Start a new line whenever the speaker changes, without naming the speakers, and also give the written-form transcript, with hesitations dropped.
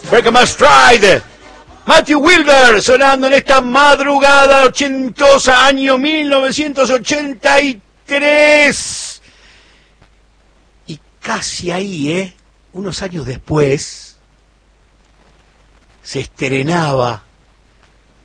Break My Stride. Matthew Wilber sonando en esta madrugada ochentosa, año 1983. Y casi ahí, unos años después, se estrenaba